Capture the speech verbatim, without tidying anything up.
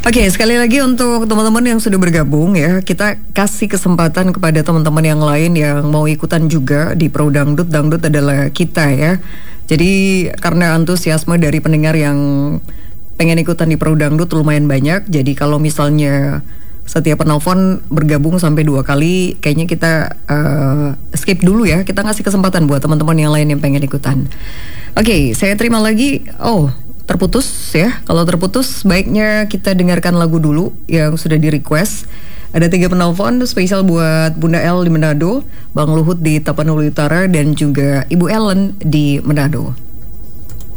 Oke, sekali lagi untuk teman-teman yang sudah bergabung ya, kita kasih kesempatan kepada teman-teman yang lain yang mau ikutan juga di Pro Dangdut. Dangdut adalah kita ya. Jadi karena antusiasme dari pendengar yang pengen ikutan di Pro Dangdut lumayan banyak. Jadi kalau misalnya setiap penelpon bergabung sampai dua kali, kayaknya kita uh, skip dulu ya. Kita ngasih kesempatan buat teman-teman yang lain yang pengen ikutan. Oke, saya terima lagi. Oh, terputus ya. Kalau terputus, baiknya kita dengarkan lagu dulu yang sudah di request. Ada tiga penelpon spesial buat Bunda El di Manado, Bang Luhut di Tapanuli Utara, dan juga Ibu Ellen di Manado.